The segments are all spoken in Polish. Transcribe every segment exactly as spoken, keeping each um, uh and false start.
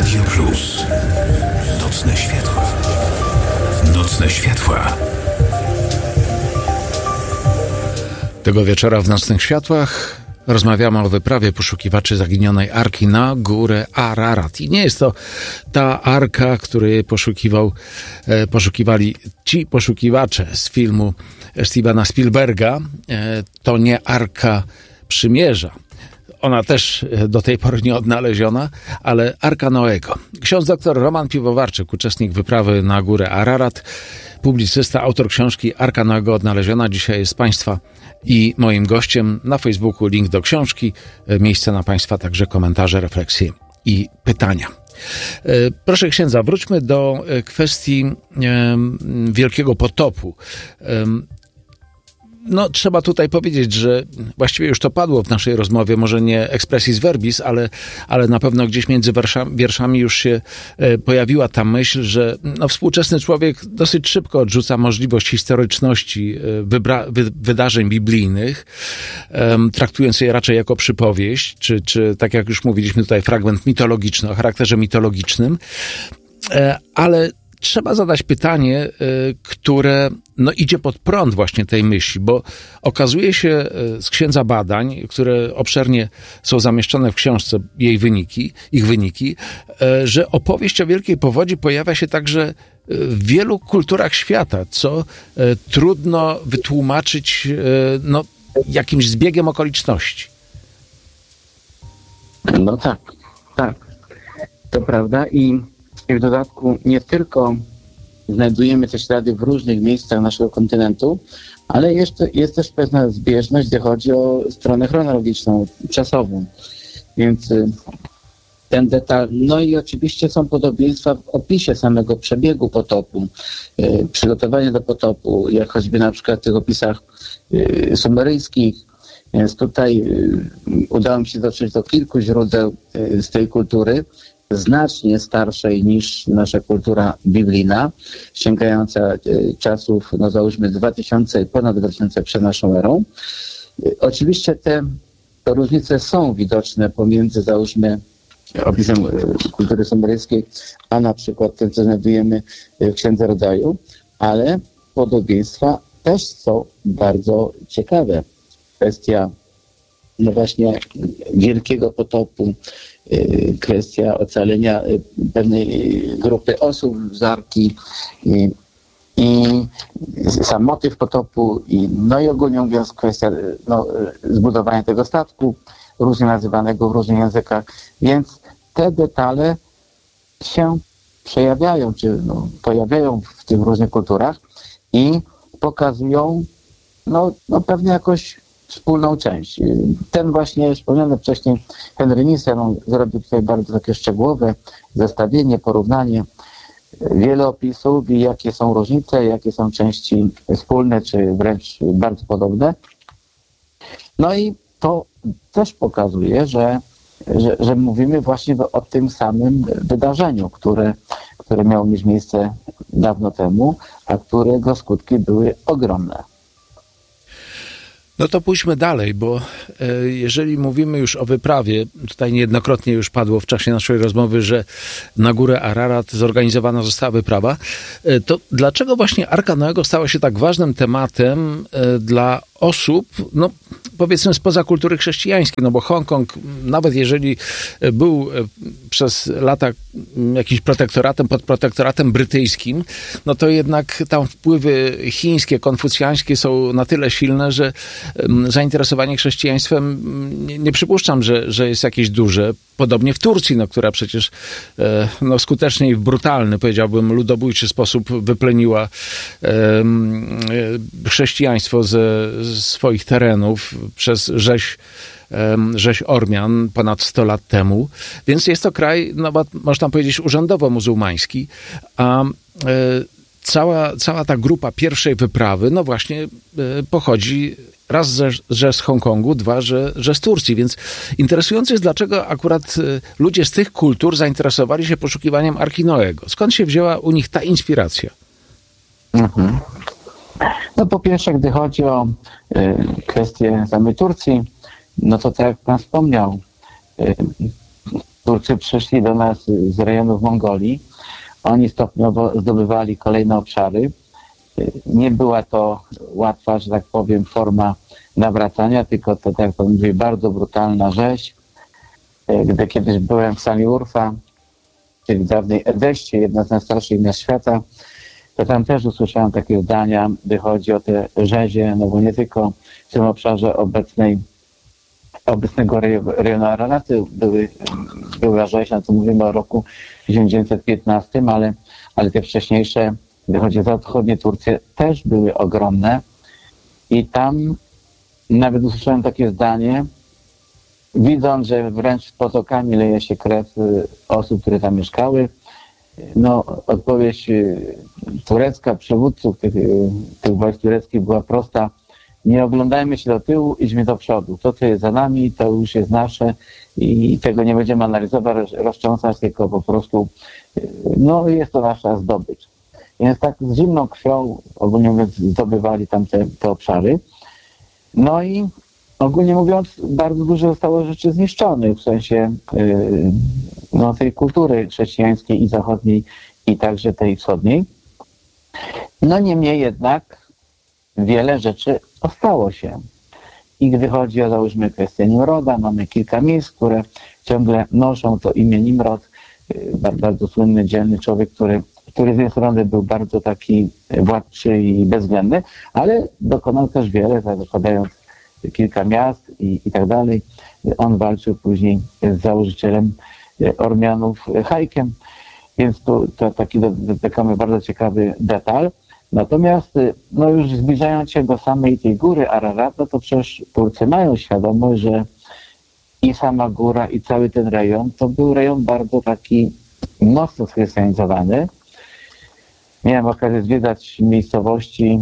Radio Plus. Nocne światła. Nocne światła. Tego wieczora w Nocnych Światłach rozmawiamy o wyprawie poszukiwaczy zaginionej arki na górę Ararat. I nie jest to ta arka, której poszukiwał, e, poszukiwali ci poszukiwacze z filmu Stevena Spielberga. E, to nie Arka Przymierza. Ona też do tej pory nie odnaleziona, ale Arka Noego. Ksiądz doktor Roman Piwowarczyk, uczestnik wyprawy na górę Ararat, publicysta, autor książki Arka Noego odnaleziona, dzisiaj jest Państwa i moim gościem. Na Facebooku link do książki, miejsce na Państwa także komentarze, refleksje i pytania. Proszę księdza, wróćmy do kwestii Wielkiego Potopu. No, trzeba tutaj powiedzieć, że właściwie już to padło w naszej rozmowie, może nie expressis verbis, ale, ale na pewno gdzieś między wierszami, wierszami już się e, pojawiła ta myśl, że no, współczesny człowiek dosyć szybko odrzuca możliwość historyczności e, wybra- wy- wydarzeń biblijnych, e, traktując je raczej jako przypowieść, czy, czy tak jak już mówiliśmy tutaj, fragment mitologiczny, o charakterze mitologicznym, e, ale trzeba zadać pytanie, które no, idzie pod prąd właśnie tej myśli, bo okazuje się z księdza badań, które obszernie są zamieszczone w książce, jej wyniki, ich wyniki, że opowieść o Wielkiej Powodzi pojawia się także w wielu kulturach świata, co trudno wytłumaczyć no, jakimś zbiegiem okoliczności. No tak, tak, to prawda i I w dodatku nie tylko znajdujemy te ślady w różnych miejscach naszego kontynentu, ale jeszcze jest też pewna zbieżność, gdy chodzi o stronę chronologiczną, czasową. Więc ten detal, no i oczywiście są podobieństwa w opisie samego przebiegu potopu, przygotowania do potopu, jak choćby na przykład w tych opisach sumeryjskich. Więc tutaj udało mi się dotrzeć do kilku źródeł z tej kultury, znacznie starszej niż nasza kultura biblijna, sięgająca czasów, no załóżmy dwa tysiące, ponad dwa tysiące przed naszą erą. Oczywiście te różnice są widoczne pomiędzy, załóżmy, opisem kultury sumeryjskiej, a na przykład tym, co znajdujemy w Księdze Rodzaju, ale podobieństwa też są bardzo ciekawe. Kwestia, no właśnie, Wielkiego Potopu, kwestia ocalenia pewnej grupy osób z arki i, i sam motyw potopu i, no i ogólnie mówiąc kwestia no, zbudowania tego statku, różnie nazywanego w różnych językach, więc te detale się przejawiają, czy no, pojawiają w tych różnych kulturach i pokazują no, no pewnie jakoś wspólną część. Ten właśnie wspomniany wcześniej Henry Nissen, on zrobił tutaj bardzo takie szczegółowe zestawienie, porównanie, wiele opisów i jakie są różnice, jakie są części wspólne, czy wręcz bardzo podobne. No i to też pokazuje, że, że, że mówimy właśnie o tym samym wydarzeniu, które, które miało mieć miejsce dawno temu, a którego skutki były ogromne. No to pójdźmy dalej, bo e, jeżeli mówimy już o wyprawie, tutaj niejednokrotnie już padło w czasie naszej rozmowy, że na górę Ararat zorganizowana została wyprawa, e, to dlaczego właśnie Arka Noego stała się tak ważnym tematem e, dla osób, no powiedzmy spoza kultury chrześcijańskiej, no bo Hongkong, nawet jeżeli był przez lata jakimś protektoratem, pod protektoratem brytyjskim, no to jednak tam wpływy chińskie, konfucjańskie są na tyle silne, że zainteresowanie chrześcijaństwem nie, nie przypuszczam, że, że jest jakieś duże. Podobnie w Turcji, no, która przecież no, skutecznie i w brutalny, powiedziałbym, ludobójczy sposób wypleniła e, chrześcijaństwo ze swoich terenów przez rzeź, e, rzeź Ormian ponad sto lat temu. Więc jest to kraj, no, można powiedzieć, urzędowo-muzułmański, a e, cała, cała ta grupa pierwszej wyprawy, no właśnie e, pochodzi raz, że, że z Hongkongu, dwa, że, że z Turcji. Więc interesujące jest, dlaczego akurat ludzie z tych kultur zainteresowali się poszukiwaniem Arki Noego. Skąd się wzięła u nich ta inspiracja? Mhm. No po pierwsze, gdy chodzi o y, kwestię samej Turcji, no to tak jak pan wspomniał, y, Turcy przyszli do nas z rejonów Mongolii. Oni stopniowo zdobywali kolejne obszary. Nie była to łatwa, że tak powiem, forma nawracania, tylko to, tak jak pan mówi, bardzo brutalna rzeź. Gdy kiedyś byłem w sali Urfa, czyli w dawnej Edeście, jedna z najstarszych miast świata, to tam też usłyszałem takie zdania, gdy chodzi o te rzezie, no bo nie tylko w tym obszarze obecnej, obecnego rejonu Araraty były, była rzeź, no to mówimy o roku tysiąc dziewięćset piętnastym, ale, ale te wcześniejsze, gdy chodzi o zachodnie Turcje, też były ogromne i tam nawet usłyszałem takie zdanie, widząc, że wręcz potokami leje się krew osób, które tam mieszkały, no odpowiedź turecka, przywódców tych, tych wojsk tureckich była prosta. Nie oglądajmy się do tyłu, idźmy do przodu. To, co jest za nami, to już jest nasze i tego nie będziemy analizować, roztrząsać, tylko po prostu no jest to nasza zdobycz. Więc tak z zimną krwią, ogólnie mówiąc, zdobywali tam te, te obszary. No i ogólnie mówiąc, bardzo dużo zostało rzeczy zniszczonych, w sensie yy, no, tej kultury chrześcijańskiej i zachodniej, i także tej wschodniej. No niemniej jednak wiele rzeczy ostało się. I gdy chodzi o, załóżmy, kwestię Nimroda, mamy kilka miejsc, które ciągle noszą to imię Nimrod, yy, bardzo, bardzo słynny, dzielny człowiek, który, który z jednej strony był bardzo taki władczy i bezwzględny, ale dokonał też wiele, zakładając kilka miast i, i tak dalej. On walczył później z założycielem Ormianów Hajkiem, więc tu to taki dotykamy bardzo ciekawy detal. Natomiast no już zbliżając się do samej tej góry Ararat, no to przecież Turcy mają świadomość, że i sama góra, i cały ten rejon to był rejon bardzo taki mocno schrystianizowany. Miałem okazję zwiedzać miejscowości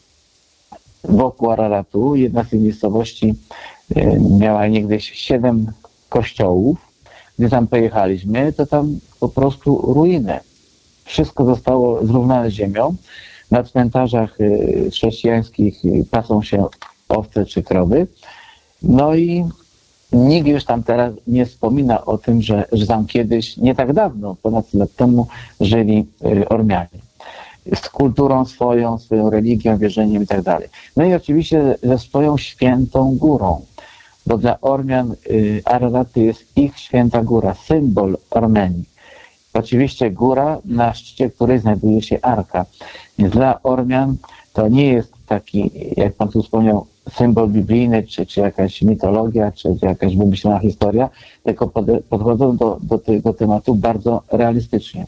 wokół Araratu. Jedna z tych miejscowości miała niegdyś siedem kościołów. Gdy tam pojechaliśmy, to tam po prostu ruiny. Wszystko zostało zrównane z ziemią. Na cmentarzach chrześcijańskich pasą się owce czy krowy. No i nikt już tam teraz nie wspomina o tym, że, że tam kiedyś, nie tak dawno, ponad lat temu, żyli Ormianie. Z kulturą swoją, swoją religią, wierzeniem i tak dalej. No i oczywiście ze swoją świętą górą, bo dla Ormian y, Ararat to jest ich święta góra, symbol Ormenii. Oczywiście góra, na szczycie której znajduje się arka. Więc dla Ormian to nie jest taki, jak pan tu wspomniał, symbol biblijny, czy, czy jakaś mitologia, czy, czy jakaś wymyślona historia, tylko pod, podchodzą do, do tego tematu bardzo realistycznie.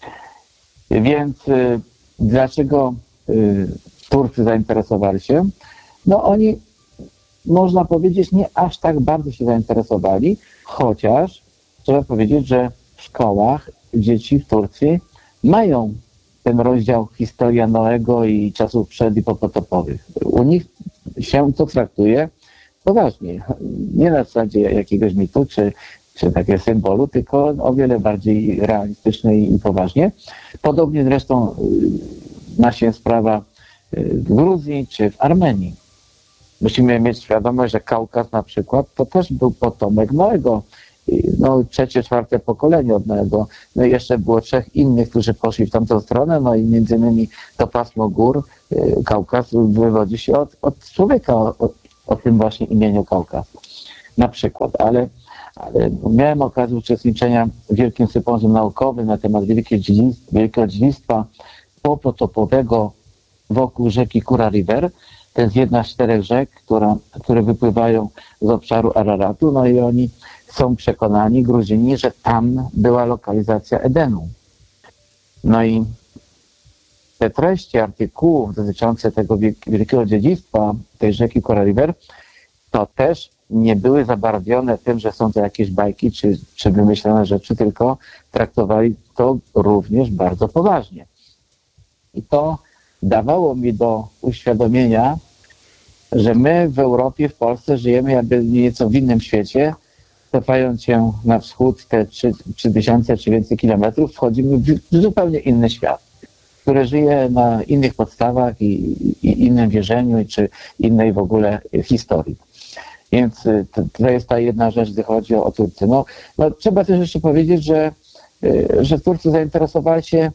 Więc y, dlaczego y, Turcy zainteresowali się? No oni, można powiedzieć, nie aż tak bardzo się zainteresowali, chociaż trzeba powiedzieć, że w szkołach dzieci w Turcji mają ten rozdział historia Noego i czasów przed- i popotopowych. U nich się to traktuje poważnie. Nie na zasadzie jakiegoś mitu, czy, czy takiego symbolu, tylko o wiele bardziej realistycznie i poważnie. Podobnie zresztą ma się sprawa w Gruzji czy w Armenii. Musimy mieć świadomość, że Kaukaz na przykład to też był potomek Noego. No, trzecie, czwarte pokolenie od Noego. No i jeszcze było trzech innych, którzy poszli w tamtą stronę, no i między innymi to pasmo gór, Kaukaz, wywodzi się od, od człowieka, o, o tym właśnie imieniu Kaukaz. Na przykład, ale, ale miałem okazję uczestniczenia w wielkim sympozjum naukowym na temat wielkiego dziedzictwa, wielkiego dziedzictwa popotopowego wokół rzeki Kura River. To jest jedna z czterech rzek, która, które wypływają z obszaru Araratu, no i oni są przekonani, Gruzini, że tam była lokalizacja Edenu. No i te treści artykułów dotyczące tego wielkiego dziedzictwa tej rzeki Kura River, to też nie były zabarwione tym, że są to jakieś bajki czy, czy wymyślone rzeczy, tylko traktowali to również bardzo poważnie. I to dawało mi do uświadomienia, że my w Europie, w Polsce żyjemy jakby nieco w innym świecie. Cofając się na wschód te trzy tysiące czy więcej kilometrów, wchodzimy w zupełnie inny świat, który żyje na innych podstawach i, i innym wierzeniu, czy innej w ogóle historii. Więc to, to jest ta jedna rzecz, gdy chodzi o, o Turcję. No, no, trzeba też jeszcze powiedzieć, że, że Turcy zainteresowali się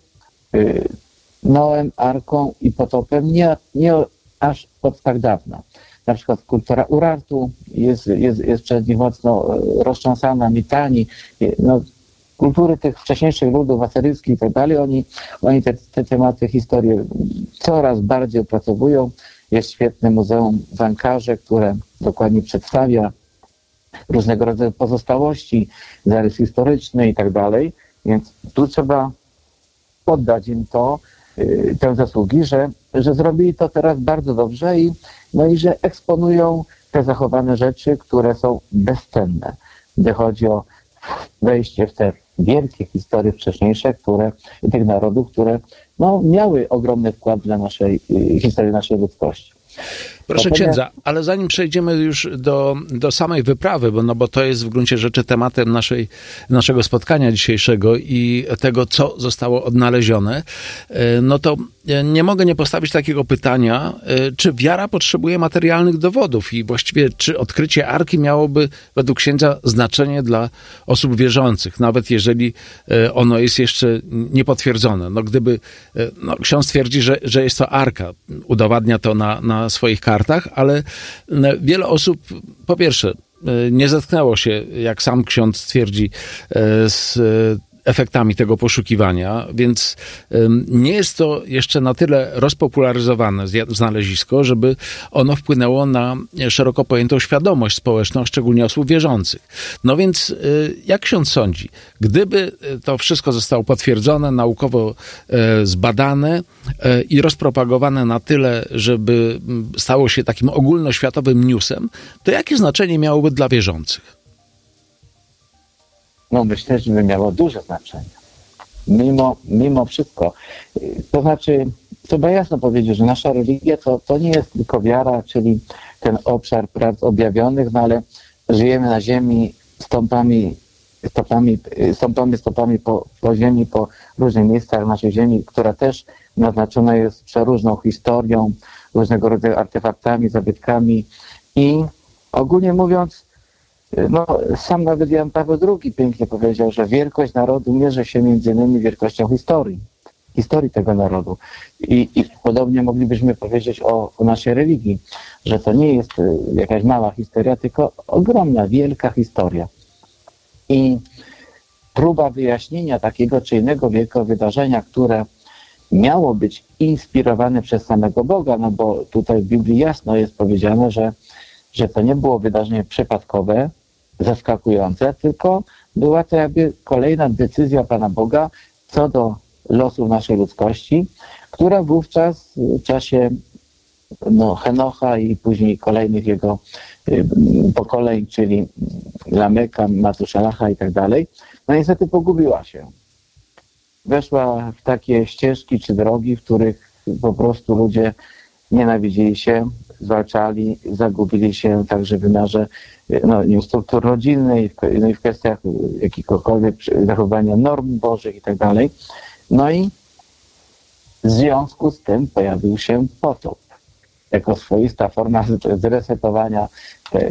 Noem, Arką i potopem nie, nie aż od tak dawna. Na przykład kultura Urartu jest, jest, jest przez nich mocno roztrząsana, mitani, no, kultury tych wcześniejszych ludów asyryjskich i tak dalej, oni, oni te, te tematy, historie coraz bardziej opracowują. Jest świetne muzeum w Ankarze, które dokładnie przedstawia różnego rodzaju pozostałości, zarys historyczny i tak dalej. Więc tu trzeba poddać im to, yy, tę zasługi, że, że zrobili to teraz bardzo dobrze i, no i że eksponują te zachowane rzeczy, które są bezcenne, gdy chodzi o wejście w te wielkie historie wcześniejsze, które, tych narodów, które no, miały ogromny wkład dla naszej yy, historii naszej ludzkości. Proszę księdza, ale zanim przejdziemy już do, do samej wyprawy, bo, no bo to jest w gruncie rzeczy tematem naszej, naszego spotkania dzisiejszego i tego, co zostało odnalezione, no to nie mogę nie postawić takiego pytania, czy wiara potrzebuje materialnych dowodów i właściwie czy odkrycie Arki miałoby według księdza znaczenie dla osób wierzących, nawet jeżeli ono jest jeszcze niepotwierdzone. No gdyby, no ksiądz twierdzi, że, że jest to Arka, udowadnia to na, na swoich kartach, ale wiele osób, po pierwsze, nie zetknęło się, jak sam ksiądz twierdzi, z efektami tego poszukiwania, więc nie jest to jeszcze na tyle rozpopularyzowane znalezisko, żeby ono wpłynęło na szeroko pojętą świadomość społeczną, szczególnie osób wierzących. No więc jak ksiądz sądzi, gdyby to wszystko zostało potwierdzone, naukowo zbadane i rozpropagowane na tyle, żeby stało się takim ogólnoświatowym newsem, to jakie znaczenie miałoby dla wierzących? No myślę, że by miało duże znaczenie. Mimo, mimo wszystko. To znaczy, trzeba jasno powiedzieć, że nasza religia to, to nie jest tylko wiara, czyli ten obszar praw objawionych, no ale żyjemy na ziemi stąpami, stopami, stąpamy stopami po, po ziemi, po różnych miejscach naszej ziemi, która też naznaczona jest przeróżną historią, różnego rodzaju artefaktami, zabytkami i ogólnie mówiąc, no, sam nawet Jan Paweł drugi pięknie powiedział, że wielkość narodu mierzy się między innymi wielkością historii, historii tego narodu. I, i podobnie moglibyśmy powiedzieć o, o naszej religii, że to nie jest jakaś mała historia, tylko ogromna, wielka historia. I próba wyjaśnienia takiego czy innego wielkiego wydarzenia, które miało być inspirowane przez samego Boga, no bo tutaj w Biblii jasno jest powiedziane, że że to nie było wydarzenie przypadkowe, zaskakujące, tylko była to jakby kolejna decyzja Pana Boga co do losów naszej ludzkości, która wówczas w czasie no, Henocha i później kolejnych jego y, pokoleń, czyli Lameka, Matuszalacha i tak dalej, no niestety pogubiła się. Weszła w takie ścieżki czy drogi, w których po prostu ludzie nienawidzili się, zwalczali, zagubili się także w wymiarze no, nie wiem, struktur rodzinnej, no i w kwestiach jakichkolwiek zachowania norm bożych i tak dalej. No i w związku z tym pojawił się potop jako swoista forma zresetowania te,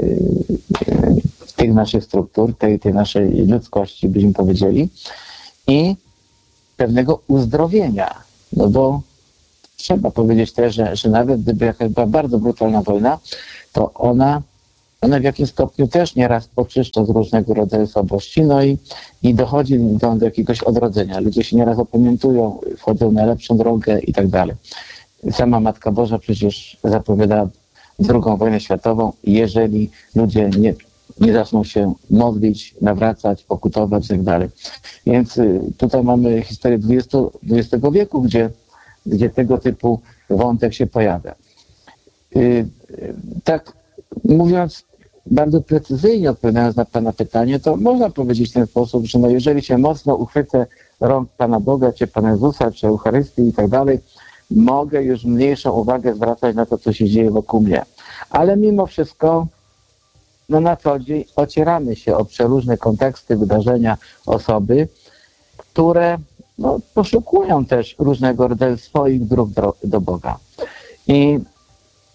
tych naszych struktur, tej, tej naszej ludzkości, byśmy powiedzieli, i pewnego uzdrowienia, no bo trzeba powiedzieć też, że, że nawet gdyby jakaś była bardzo brutalna wojna, to ona, ona w jakimś stopniu też nieraz oczyszcza z różnego rodzaju słabości, no i, i dochodzi do, do jakiegoś odrodzenia. Ludzie się nieraz opamiętują, wchodzą na lepszą drogę i tak dalej. Sama Matka Boża przecież zapowiada drugą wojnę światową, jeżeli ludzie nie, nie zaczną się modlić, nawracać, pokutować i tak dalej. Więc tutaj mamy historię dwudziestego wieku, gdzie gdzie tego typu wątek się pojawia. Yy, tak mówiąc bardzo precyzyjnie, odpowiadając na Pana pytanie, to można powiedzieć w ten sposób, że no jeżeli się mocno uchwycę rąk Pana Boga, czy Pana Jezusa, czy Eucharystii i tak dalej, mogę już mniejszą uwagę zwracać na to, co się dzieje wokół mnie. Ale mimo wszystko no na co dzień ocieramy się o przeróżne konteksty, wydarzenia, osoby, które no, poszukują też różnego rodzaju swoich dróg do, do Boga. I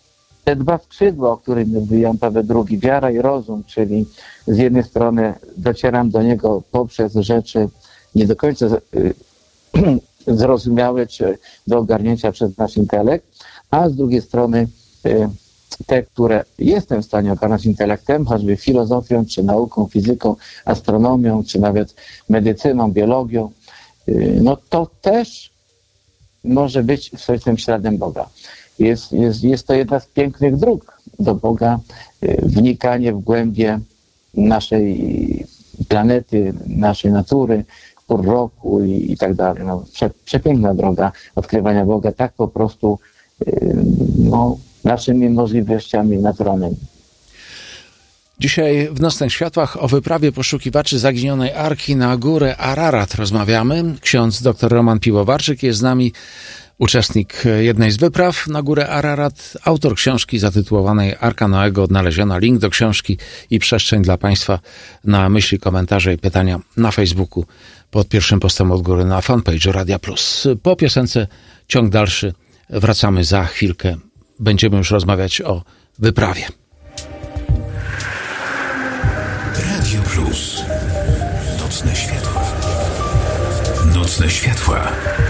te dwa skrzydła, o których mówi Jan Paweł drugi, wiara i rozum, czyli z jednej strony docieram do niego poprzez rzeczy nie do końca zrozumiałe czy do ogarnięcia przez nasz intelekt, a z drugiej strony te, które jestem w stanie ogarnąć intelektem, choćby filozofią, czy nauką, fizyką, astronomią, czy nawet medycyną, biologią, no to też może być swoistym śladem Boga. Jest, jest, jest to jedna z pięknych dróg do Boga, wnikanie w głębie naszej planety, naszej natury, pór roku i, i tak dalej. No, prze, przepiękna droga odkrywania Boga, tak po prostu no, naszymi możliwościami naturalnymi. Dzisiaj w Nocnych Światłach o wyprawie poszukiwaczy zaginionej Arki na górę Ararat rozmawiamy. Ksiądz dr Roman Piwowarczyk jest z nami, uczestnik jednej z wypraw na górę Ararat, autor książki zatytułowanej Arka Noego odnaleziona. Link do książki i przestrzeń dla Państwa na myśli, komentarze i pytania na Facebooku pod pierwszym postem od góry na fanpage'u Radia Plus. Po piosence ciąg dalszy. Wracamy za chwilkę. Będziemy już rozmawiać o wyprawie. Radio Plus. Nocne światła. Nocne światła.